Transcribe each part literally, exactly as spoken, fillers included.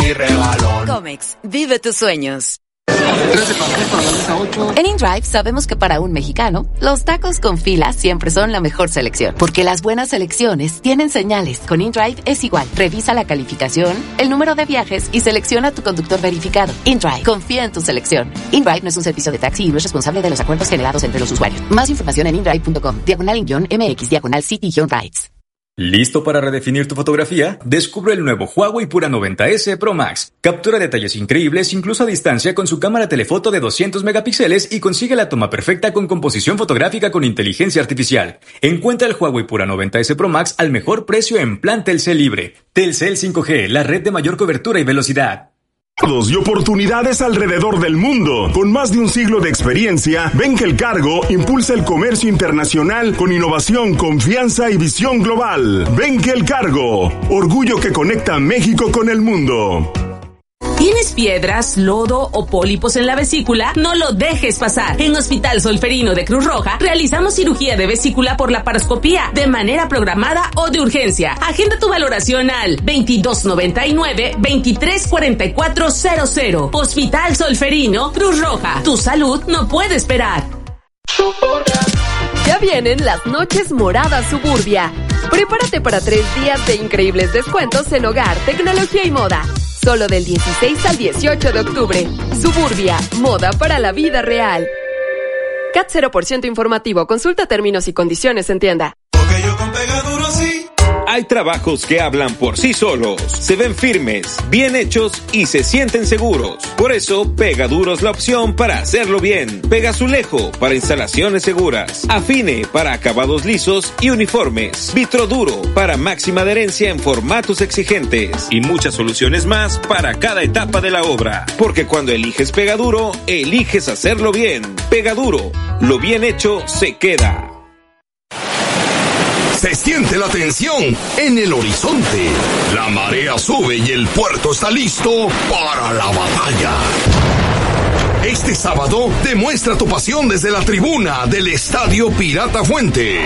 mi regalón. Comex, vive tus sueños. En InDrive sabemos que para un mexicano, los tacos con fila siempre son la mejor selección. Porque las buenas selecciones tienen señales. Con InDrive es igual. Revisa la calificación, el número de viajes y selecciona tu conductor verificado. InDrive, confía en tu selección. InDrive no es un servicio de taxi y no es responsable de los acuerdos generados entre los usuarios. Más información en indrive punto com, diagonal in-mx, diagonal city-rides. ¿Listo para redefinir tu fotografía? Descubre el nuevo Huawei Pura noventa ese Pro Max. Captura detalles increíbles incluso a distancia con su cámara telefoto de doscientos megapíxeles y consigue la toma perfecta con composición fotográfica con inteligencia artificial. Encuentra el Huawei Pura noventa ese Pro Max al mejor precio en plan Telcel Libre. Telcel cinco G, la red de mayor cobertura y velocidad. Y oportunidades alrededor del mundo. Con más de un siglo de experiencia, Benkel Cargo impulsa el comercio internacional con innovación, confianza y visión global. Benkel Cargo, orgullo que conecta México con el mundo. ¿Tienes piedras, lodo o pólipos en la vesícula? No lo dejes pasar. En Hospital Solferino de Cruz Roja realizamos cirugía de vesícula por laparoscopía de manera programada o de urgencia. Agenda tu valoración al veintidós noventa y nueve, veintitrés cuarenta y cuatro cero cero. Hospital Solferino, Cruz Roja. Tu salud no puede esperar. Ya vienen las noches moradas Suburbia. Prepárate para tres días de increíbles descuentos en hogar, tecnología y moda. Solo del dieciséis al dieciocho de octubre. Suburbia, moda para la vida real. C A T cero por ciento informativo. Consulta términos y condiciones en tienda. Porque yo con Pegaduro sí. Hay trabajos que hablan por sí solos, se ven firmes, bien hechos y se sienten seguros. Por eso, Pegaduro es la opción para hacerlo bien. Pegazulejo para instalaciones seguras. Afine para acabados lisos y uniformes. Vitroduro para máxima adherencia en formatos exigentes. Y muchas soluciones más para cada etapa de la obra. Porque cuando eliges Pegaduro, eliges hacerlo bien. Pegaduro, lo bien hecho se queda. Se siente la tensión en el horizonte. La marea sube y el puerto está listo para la batalla. Este sábado demuestra tu pasión desde la tribuna del Estadio Pirata Fuente.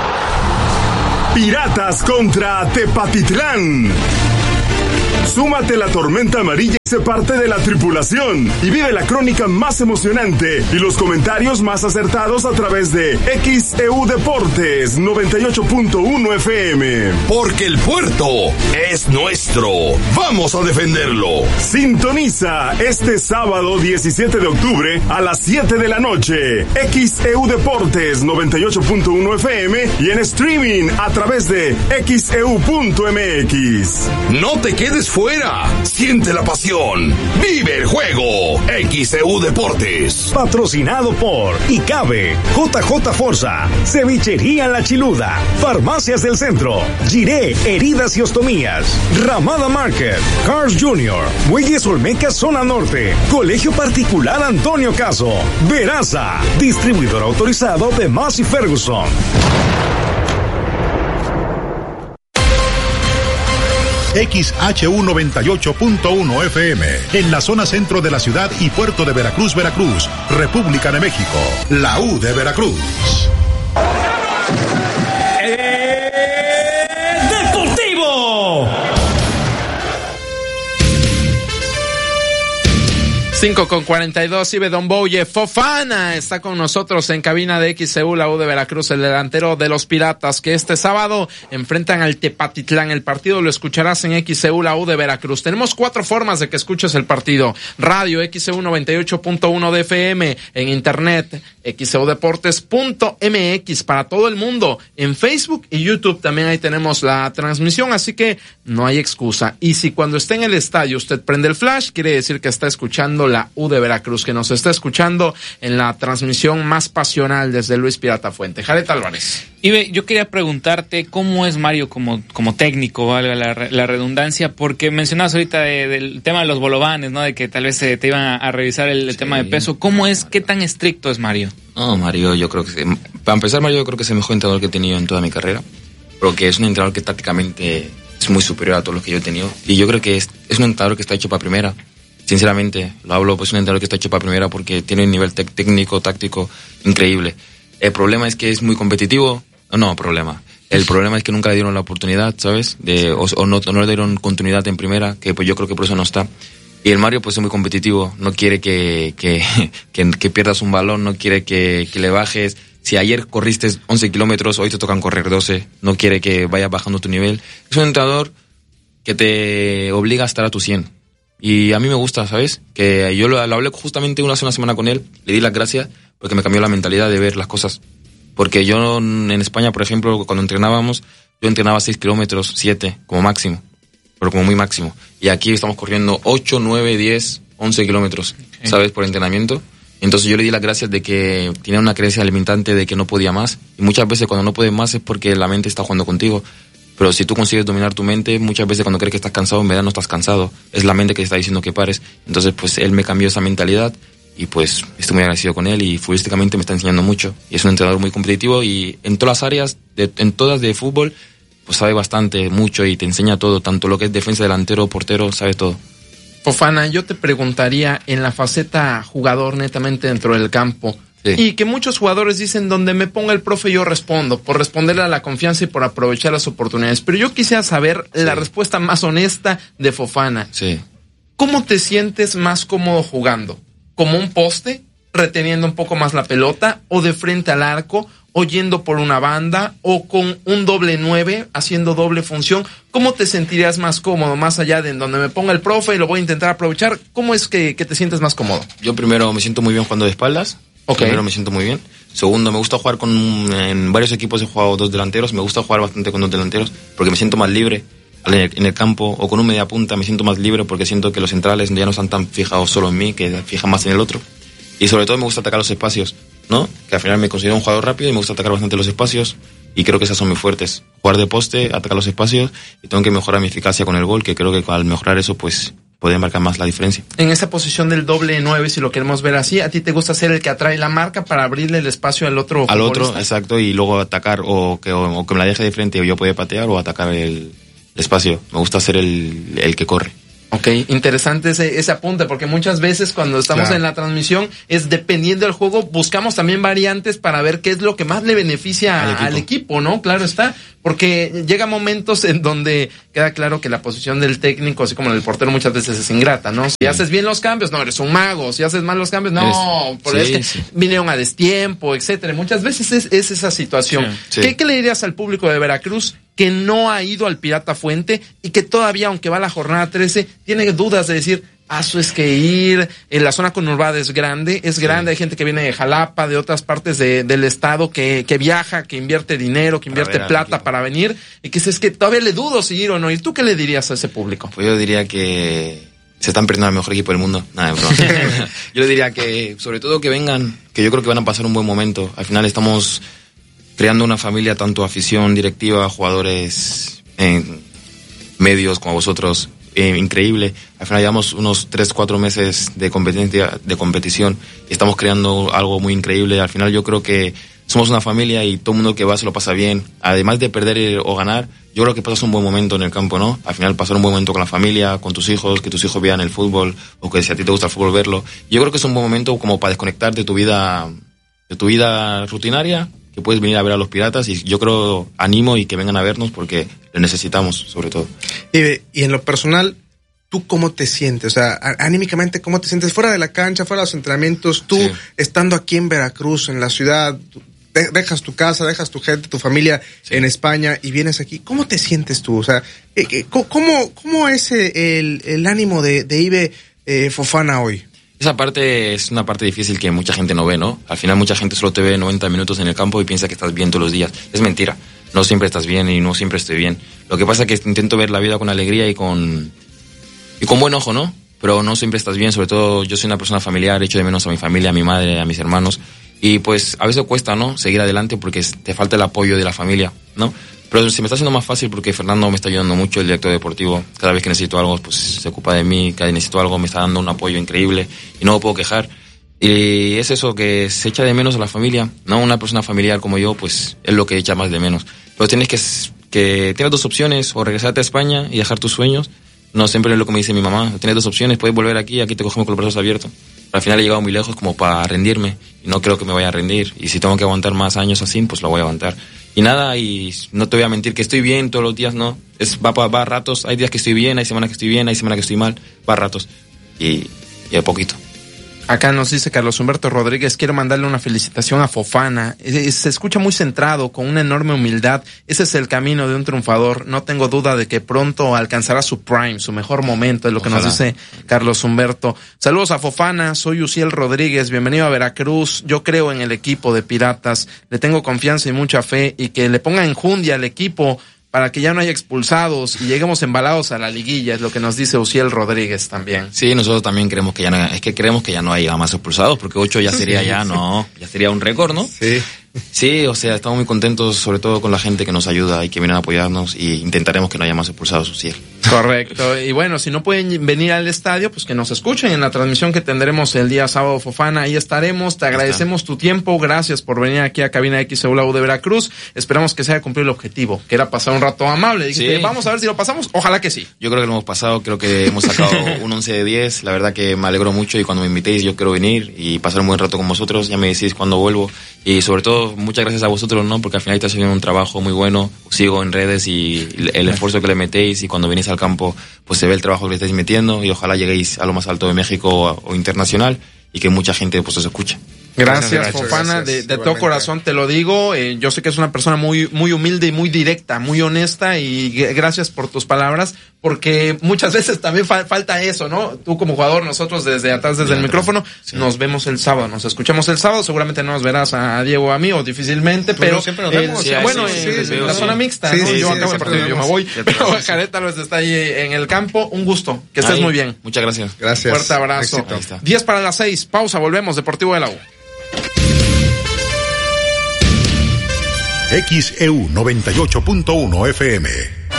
Piratas contra Tepatitlán. Súmate a la tormenta amarilla y sé parte de la tripulación y vive la crónica más emocionante y los comentarios más acertados a través de X E U Deportes noventa y ocho punto uno F M. Porque el puerto es nuestro. Vamos a defenderlo. Sintoniza este sábado diecisiete de octubre a las siete de la noche. X E U Deportes noventa y ocho punto uno F M y en streaming a través de X E U punto M X. No te quedes fuera. Siente la pasión. Vive el juego. X E U Deportes. Patrocinado por ICABE, J J Forza, Cevichería La Chiluda, Farmacias del Centro, Giré Heridas y Ostomías, Ramada Market, Cars Junior, Muelles Olmeca Zona Norte, Colegio Particular Antonio Caso, Veraza, distribuidor autorizado de Massey Ferguson. X H U noventa y ocho punto uno F M, en la zona centro de la ciudad y puerto de Veracruz, Veracruz, República de México, la U de Veracruz. Eh, ¡Deportivo! cinco con cuarenta y dos, Ibe Don Bouye Fofana está con nosotros en cabina de X E U, la U de Veracruz, el delantero de los Piratas, que este sábado enfrentan al Tepatitlán. El partido lo escucharás en X E U, la U de Veracruz. Tenemos cuatro formas de que escuches el partido: radio, X E U noventa y ocho punto uno de F M, en internet, X E U Deportes punto M X para todo el mundo, en Facebook y YouTube también ahí tenemos la transmisión, así que no hay excusa. Y si cuando esté en el estadio usted prende el flash, quiere decir que está escuchando la U de Veracruz, que nos está escuchando en la transmisión más pasional desde Luis Pirata Fuente. Jared Álvarez. Ibe, yo quería preguntarte cómo es Mario como, como técnico, valga la, la redundancia, porque mencionabas ahorita de, del tema de los bolovanes, ¿no? De que tal vez te, te iban a, a revisar el, el sí. tema de peso. ¿Cómo es, qué tan estricto es Mario? No, Mario, yo creo que, para empezar, Mario, yo creo que es el mejor entrenador que he tenido en toda mi carrera, porque es un entrenador que tácticamente es muy superior a todos los que yo he tenido, y yo creo que es, es un entrenador que está hecho para primera. Sinceramente, lo hablo, pues un entrenador que está hecho para primera porque tiene un nivel técnico, táctico increíble. El problema es que es muy competitivo. No, no, problema. El problema es que nunca le dieron la oportunidad, ¿sabes? De, o, o, no, o no le dieron continuidad en primera, que pues yo creo que por eso no está. Y el Mario pues es muy competitivo, no quiere que, que, que, que pierdas un balón, no quiere que, que le bajes. Si ayer corriste once kilómetros, hoy te tocan correr doce, no quiere que vayas bajando tu nivel. Es un entrenador que te obliga a estar a tu cien. Y a mí me gusta, ¿sabes? Que yo lo, lo hablé justamente una, hace una semana con él, le di las gracias porque me cambió la mentalidad de ver las cosas. Porque yo en España, por ejemplo, cuando entrenábamos, yo entrenaba seis kilómetros, siete, como máximo, pero como muy máximo. Y aquí estamos corriendo ocho, nueve, diez, once kilómetros, okay. ¿Sabes? Por entrenamiento. Entonces yo le di las gracias de que tenía una creencia limitante de que no podía más. Y muchas veces cuando no puedes más es porque la mente está jugando contigo. Pero si tú consigues dominar tu mente, muchas veces cuando crees que estás cansado, en verdad no estás cansado. Es la mente que te está diciendo que pares. Entonces pues él me cambió esa mentalidad y pues estoy muy agradecido con él y futbolísticamente me está enseñando mucho. Y es un entrenador muy competitivo y en todas las áreas, de, en todas de fútbol, pues sabe bastante, mucho y te enseña todo. Tanto lo que es defensa, delantero, portero, sabe todo. Fofana, yo te preguntaría en la faceta jugador netamente dentro del campo, sí. Y que muchos jugadores dicen donde me ponga el profe yo respondo, por responderle a la confianza y por aprovechar las oportunidades, pero yo quisiera saber sí. La respuesta más honesta de Fofana. Sí. ¿Cómo te sientes más cómodo jugando? ¿Como un poste, reteniendo un poco más la pelota, o de frente al arco, o yendo por una banda, o con un doble nueve, haciendo doble función? ¿Cómo te sentirías más cómodo, más allá de en donde me ponga el profe y lo voy a intentar aprovechar? ¿Cómo es que, que te sientes más cómodo? Yo primero me siento muy bien jugando de espaldas. Okay. Primero me siento muy bien. Segundo, me gusta jugar con... En varios equipos he jugado dos delanteros. Me gusta jugar bastante con dos delanteros porque me siento más libre en el, en el campo, o con un media punta me siento más libre porque siento que los centrales ya no están tan fijados solo en mí, que fijan más en el otro. Y sobre todo me gusta atacar los espacios, ¿no? Que al final me considero un jugador rápido y me gusta atacar bastante los espacios y creo que esas son mis fuertes. Jugar de poste, atacar los espacios y tengo que mejorar mi eficacia con el gol, que creo que al mejorar eso pues podría marcar más la diferencia. En esa posición del doble nueve, si lo queremos ver así, ¿a ti te gusta ser el que atrae la marca para abrirle el espacio al otro Al futbolista? otro, exacto, y luego atacar o que, o, o que me la deje de frente o yo pueda patear o atacar el, el espacio. Me gusta ser el, el que corre. Ok, interesante ese, ese apunte, porque muchas veces cuando estamos claro. en la transmisión es dependiendo del juego, buscamos también variantes para ver qué es lo que más le beneficia al equipo, al equipo, ¿no? Claro está, porque llega momentos en donde queda claro que la posición del técnico, así como el portero, muchas veces es ingrata, ¿no? Si sí. haces bien los cambios, no, eres un mago. Si haces mal los cambios, no, eres... por sí, es que sí. vinieron a destiempo, etcétera. Muchas veces es, es esa situación. Sí, sí. ¿Qué, ¿Qué le dirías al público de Veracruz que no ha ido al Pirata Fuente y que todavía, aunque va a la jornada trece, tiene dudas de decir, ah, eso es que ir, en la zona conurbada es grande, es grande, sí. Hay gente que viene de Jalapa, de otras partes de, del estado, que, que viaja, que invierte dinero, que invierte plata para venir, y que es que todavía le dudo si ir o no ir? ¿Tú qué le dirías a ese público? Pues yo diría que se están perdiendo al mejor equipo del mundo. Nada, bro. Yo le diría que, sobre todo que vengan, que yo creo que van a pasar un buen momento. Al final estamos creando una familia, tanto afición, directiva, jugadores, en medios como vosotros, eh, increíble. Al final llevamos unos tres, cuatro meses de competencia, de competición, y estamos creando algo muy increíble. Al final yo creo que somos una familia y todo el mundo que va se lo pasa bien. Además de perder o ganar, yo creo que pasas un buen momento en el campo, ¿no? Al final pasar un buen momento con la familia, con tus hijos, que tus hijos vean el fútbol, o que si a ti te gusta el fútbol verlo. Yo creo que es un buen momento como para desconectar de tu vida, de tu vida rutinaria, que puedes venir a ver a los Piratas, y yo creo, animo y que vengan a vernos porque lo necesitamos, sobre todo. Y, y en lo personal, ¿tú cómo te sientes? O sea, anímicamente, ¿cómo te sientes? Fuera de la cancha, fuera de los entrenamientos, tú sí. estando aquí en Veracruz, en la ciudad, de, dejas tu casa, dejas tu gente, tu familia sí. en España y vienes aquí, ¿cómo te sientes tú? O sea, ¿cómo, cómo es el, el ánimo de, de Ibe eh, Fofana hoy? Esa parte es una parte difícil que mucha gente no ve, ¿no? Al final mucha gente solo te ve noventa minutos en el campo y piensa que estás bien todos los días. Es mentira. No siempre estás bien y no siempre estoy bien. Lo que pasa es que intento ver la vida con alegría y con y con buen ojo, ¿no? Pero no siempre estás bien. Sobre todo yo soy una persona familiar, echo de menos a mi familia, a mi madre, a mis hermanos. Y pues a veces cuesta, ¿no? Seguir adelante porque te falta el apoyo de la familia, ¿no? Pero se me está haciendo más fácil porque Fernando me está ayudando mucho, el director deportivo. Cada vez que necesito algo, pues se ocupa de mí. Cada vez que necesito algo, me está dando un apoyo increíble y no me puedo quejar. Y es eso, que se echa de menos a la familia, ¿no? Una persona familiar como yo, pues es lo que echa más de menos. Pero tienes que, que tienes dos opciones, o regresarte a España y dejar tus sueños. No, siempre es lo que me dice mi mamá. Tienes dos opciones, puedes volver aquí, aquí te cogemos con los brazos abiertos. Al final he llegado muy lejos como para rendirme y no creo que me vaya a rendir. Y si tengo que aguantar más años así, pues lo voy a aguantar. Y nada, y no te voy a mentir que estoy bien todos los días, no. Es va, va, va a ratos, hay días que estoy bien, hay semanas que estoy bien, hay semanas que estoy mal, va a ratos. Y, y a poquito. Acá nos dice Carlos Humberto Rodríguez, quiero mandarle una felicitación a Fofana. Se escucha muy centrado, con una enorme humildad. Ese es el camino de un triunfador. No tengo duda de que pronto alcanzará su prime, su mejor momento, es lo que Ojalá. Nos dice Carlos Humberto. Saludos a Fofana, soy Uciel Rodríguez, bienvenido a Veracruz. Yo creo en el equipo de Piratas, le tengo confianza y mucha fe, y que le ponga enjundia al equipo para que ya no haya expulsados y lleguemos embalados a la liguilla, es lo que nos dice Uciel Rodríguez también. Sí, nosotros también creemos que ya no, es que creemos que ya no haya más expulsados, porque ocho ya sería sí, ya, sí. no, ya sería un récord, ¿no? Sí. Sí, o sea, estamos muy contentos, sobre todo con la gente que nos ayuda y que viene a apoyarnos, y intentaremos que no haya más expulsados, Uciel. Correcto, y bueno, si no pueden venir al estadio, pues que nos escuchen en la transmisión que tendremos el día sábado, Fofana, ahí estaremos, te agradecemos tu tiempo, gracias por venir aquí a Cabina X E U, la U de Veracruz, esperamos que se haya cumplido el objetivo, que era pasar un rato amable, dijiste, sí. Vamos a ver si lo pasamos, ojalá que sí. Yo creo que lo hemos pasado, creo que hemos sacado un once de diez, la verdad que me alegro mucho, y cuando me invitéis yo quiero venir y pasar un buen rato con vosotros, ya me decís cuando vuelvo, y sobre todo muchas gracias a vosotros, ¿no? Porque al final estáis haciendo un trabajo muy bueno, sigo en redes y el esfuerzo que le metéis, y cuando venís al campo pues se ve el trabajo que le estáis metiendo, y ojalá lleguéis a lo más alto de México o, o internacional, y que mucha gente pues os escuche. Gracias, gracias Fofana, gracias, de, de todo corazón te lo digo, eh, yo sé que es una persona muy muy humilde y muy directa, muy honesta, y gracias por tus palabras, porque muchas veces también fa- falta eso, ¿no? Tú como jugador, nosotros desde atrás, desde el micrófono, sí. Nos vemos el sábado, nos escuchamos el sábado, seguramente no nos verás a Diego o a mí, o difícilmente, pero, pero siempre nos vemos, eh, sí, bueno, sí, en sí, la sí. zona mixta, sí, ¿no? Sí, yo sí, acabo sí, el partido, yo me voy, pero Jareta Álvarez está ahí en el campo, un gusto, que estés Ahí. Muy bien. Muchas gracias. Gracias. Fuerte abrazo. diez para las seis, pausa, volvemos, Deportivo de la U. X E U noventa y ocho punto uno F M.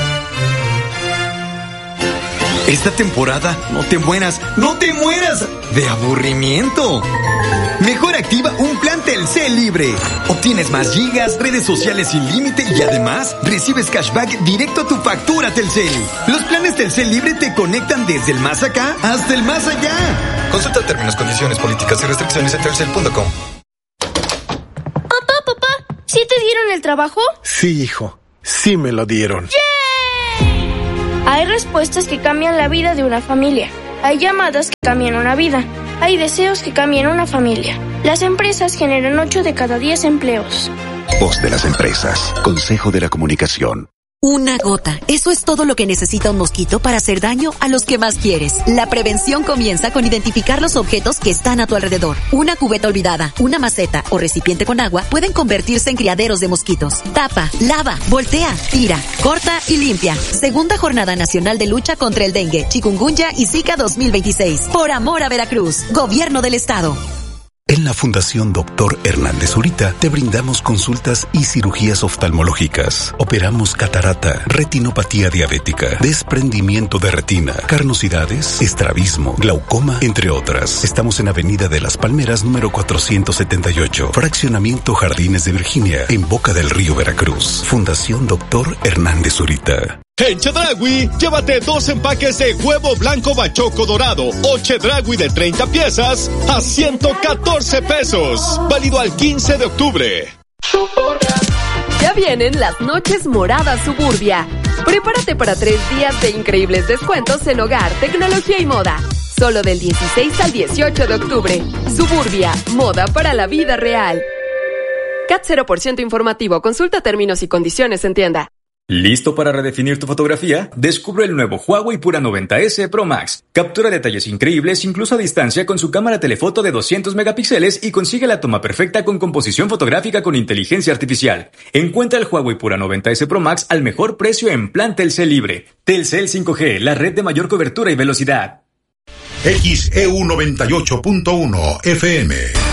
Esta temporada no te mueras, no te mueras de aburrimiento. Mejor activa un plan Telcel libre. Obtienes más gigas, redes sociales sin límite y además recibes cashback directo a tu factura Telcel. Los planes Telcel libre te conectan desde el más acá hasta el más allá. Consulta términos, condiciones, políticas y restricciones en telcel punto com. ¿Sí te dieron el trabajo? Sí, hijo. Sí me lo dieron. ¡Yay! Hay respuestas que cambian la vida de una familia. Hay llamadas que cambian una vida. Hay deseos que cambian una familia. Las empresas generan ocho de cada diez empleos. Voz de las empresas. Consejo de la Comunicación. Una gota. Eso es todo lo que necesita un mosquito para hacer daño a los que más quieres. La prevención comienza con identificar los objetos que están a tu alrededor. Una cubeta olvidada, una maceta o recipiente con agua pueden convertirse en criaderos de mosquitos. Tapa, lava, voltea, tira, corta y limpia. Segunda Jornada Nacional de Lucha contra el Dengue, Chikungunya y Zika dos mil veintiséis. Por amor a Veracruz. Gobierno del Estado. En la Fundación Doctor Hernández Zurita te brindamos consultas y cirugías oftalmológicas. Operamos catarata, retinopatía diabética, desprendimiento de retina, carnosidades, estrabismo, glaucoma, entre otras. Estamos en Avenida de las Palmeras número cuatrocientos setenta y ocho, Fraccionamiento Jardines de Virginia, en Boca del Río, Veracruz. Fundación Doctor Hernández Zurita. En Chedraui, llévate dos empaques de huevo blanco bachoco dorado o Chedraui de treinta piezas a ciento catorce pesos. Válido al quince de octubre. Ya vienen las noches moradas Suburbia. Prepárate para tres días de increíbles descuentos en hogar, tecnología y moda. Solo del dieciséis al dieciocho de octubre. Suburbia, moda para la vida real. C A T cero por ciento informativo. Consulta términos y condiciones en tienda. ¿Listo para redefinir tu fotografía? Descubre el nuevo Huawei Pura noventa ese Pro Max. Captura detalles increíbles incluso a distancia con su cámara telefoto de doscientos megapíxeles y consigue la toma perfecta con composición fotográfica con inteligencia artificial. Encuentra el Huawei Pura noventa ese Pro Max al mejor precio en plan Telcel libre. Telcel cinco G, la red de mayor cobertura y velocidad. X E U noventa y ocho punto uno F M.